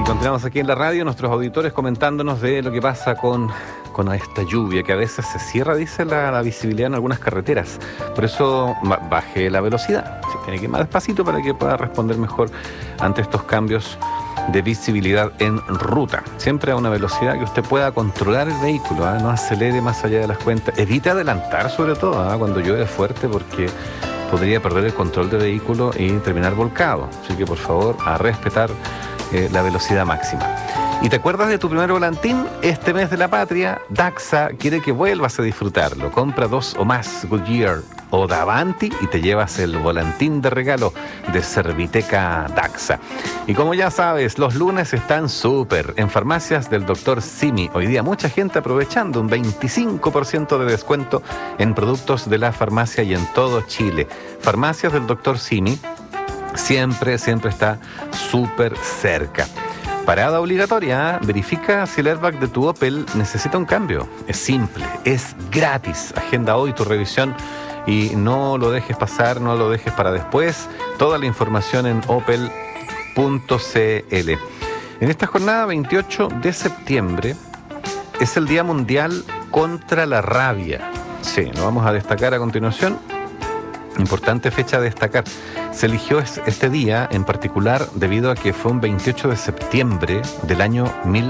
Continuamos aquí en la radio, nuestros auditores comentándonos de lo que pasa con esta lluvia, que a veces se cierra, dice, la visibilidad en algunas carreteras. Por eso baje la velocidad. Se tiene que ir más despacito para que pueda responder mejor ante estos cambios de visibilidad en ruta. Siempre a una velocidad que usted pueda controlar el vehículo, no acelere más allá de las cuentas. Evite adelantar, sobre todo, cuando llueve fuerte, porque podría perder el control del vehículo y terminar volcado. Así que, por favor, a respetar la velocidad máxima. ¿Y te acuerdas de tu primer volantín? Este mes de la patria, Daxa quiere que vuelvas a disfrutarlo. Compra 2 o más Goodyear o Davanti y te llevas el volantín de regalo de Serviteca Daxa. Y como ya sabes, los lunes están súper en farmacias del Dr. Simi. Hoy día mucha gente aprovechando un 25% de descuento en productos de la farmacia y en todo Chile. Farmacias del Dr. Simi siempre está súper cerca. Parada obligatoria, verifica si el airbag de tu Opel necesita un cambio. Es simple, es gratis. Agenda hoy tu revisión y no lo dejes pasar, no lo dejes para después. Toda la información en opel.cl. En esta jornada 28 de septiembre es el Día Mundial contra la Rabia. Sí, lo vamos a destacar a continuación. Importante fecha a destacar. Se eligió este día en particular debido a que fue un 28 de septiembre del año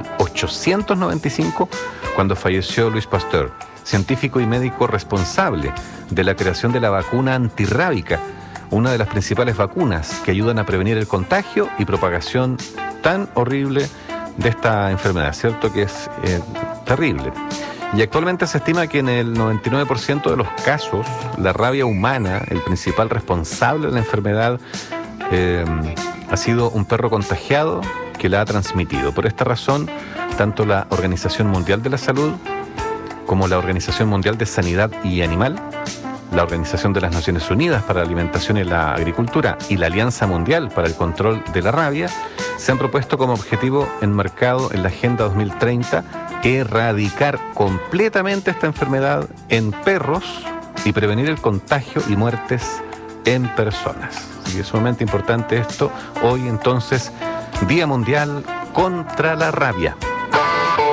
1895 cuando falleció Louis Pasteur, científico y médico responsable de la creación de la vacuna antirrábica, una de las principales vacunas que ayudan a prevenir el contagio y propagación tan horrible de esta enfermedad, ¿cierto? Que es terrible. Y actualmente se estima que en el 99% de los casos, la rabia humana, el principal responsable de la enfermedad, ha sido un perro contagiado que la ha transmitido. Por esta razón, tanto la Organización Mundial de la Salud como la Organización Mundial de Sanidad y Animal, la Organización de las Naciones Unidas para la Alimentación y la Agricultura y la Alianza Mundial para el Control de la Rabia se han propuesto como objetivo enmarcado en la Agenda 2030 erradicar completamente esta enfermedad en perros y prevenir el contagio y muertes en personas. Así que es sumamente importante esto. Hoy entonces, Día Mundial contra la Rabia.